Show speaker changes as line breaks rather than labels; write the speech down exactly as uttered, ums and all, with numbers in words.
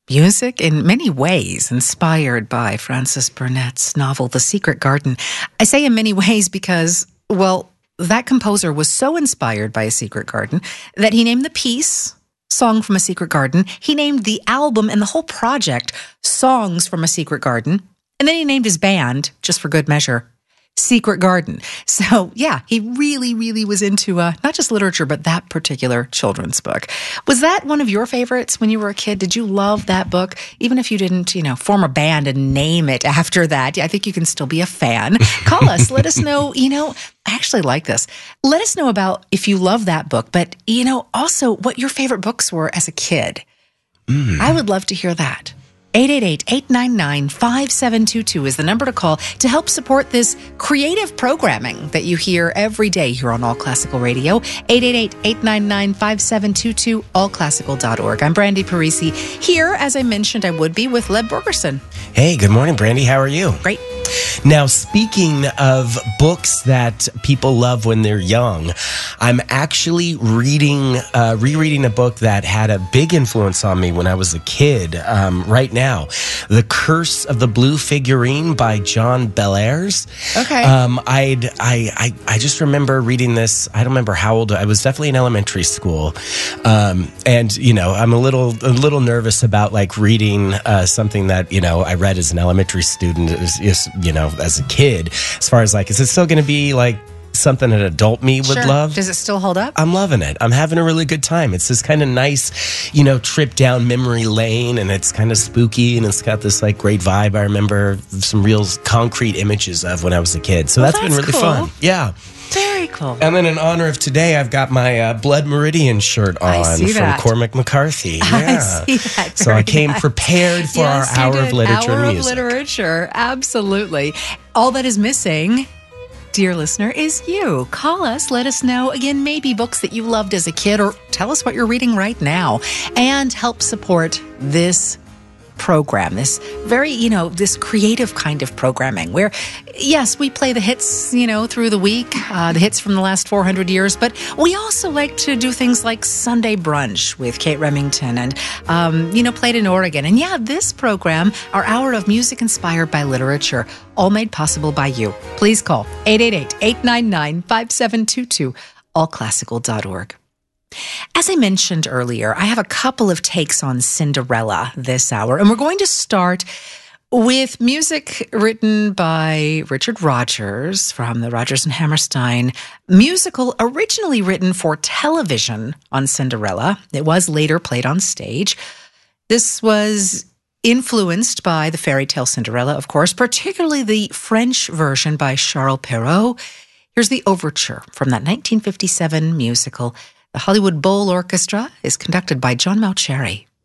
Music in many ways inspired by Frances Burnett's novel, The Secret Garden. I say in many ways because, well, that composer was so inspired by A Secret Garden that he named the piece Song from a Secret Garden. He named the album and the whole project Songs from a Secret Garden. And then he named his band, just for good measure, Secret Garden. So yeah, he really, really was into uh, not just literature, but that particular children's book. Was that one of your favorites when you were a kid? Did you love that book? Even if you didn't, you know, form a band and name it after that, I think you can still be a fan. Call us. Let us know, you know, I actually like this. Let us know about if you love that book, but, you know, also what your favorite books were as a kid. Mm. I would love to hear that. eight eight eight, eight nine nine, five seven two two is the number to call to help support this creative programming that you hear every day here on All Classical Radio. eight eight eight, eight nine nine, five seven two two, all classical dot org. I'm Brandy Parisi. Here, as I mentioned, I would be with Leb Bergerson.
Hey, good morning, Brandy. How are you?
Great.
Now, speaking of books that people love when they're young, I'm actually reading, uh, rereading a book that had a big influence on me when I was a kid. Um, right now, The Curse of the Blue Figurine by John Bellairs.
Okay.
Um, I'd, I, I, I just remember reading this. I don't remember how old I was. Definitely in elementary school, um, and you know, I'm a little, a little nervous about like reading uh, something that you know I read as an elementary student. It was, is, you know, as a kid, as far as like, is it still going to be like something an adult me would
Sure.
love?
Does it still hold up?
I'm loving it. I'm having a really good time. It's this kind of nice, you know, trip down memory lane, and it's kind of spooky, and it's got this like great vibe. I remember some real concrete images of when I was a kid. So
Well,
that's been
that's
really
cool.
fun. Yeah.
Very cool.
And then in honor of today, I've got my uh, Blood Meridian shirt on
I see
from
that.
Cormac McCarthy. Yeah.
I see that.
So I
Very
came
nice.
prepared for
Yes,
our
you
hour
did.
of literature
Hour
and
of
music.
literature. Absolutely. All that is missing, dear listener, is you. Call us. Let us know, again, maybe books that you loved as a kid, or tell us what you're reading right now, and help support this program, this very, you know, this creative kind of programming where, yes, we play the hits, you know, through the week, uh, the hits from the last four hundred years, but we also like to do things like Sunday Brunch with Kate Remington and, um, you know, Played in Oregon. And yeah, this program, our hour of music inspired by literature, all made possible by you. Please call eight eight eight, eight nine nine, five seven two two, all classical dot org. As I mentioned earlier, I have a couple of takes on Cinderella this hour, and we're going to start with music written by Richard Rodgers from the Rodgers and Hammerstein musical, originally written for television on Cinderella. It was later played on stage. This was influenced by the fairy tale Cinderella, of course, particularly the French version by Charles Perrault. Here's the overture from that nineteen fifty-seven musical. The Hollywood Bowl Orchestra is conducted by John Mauceri.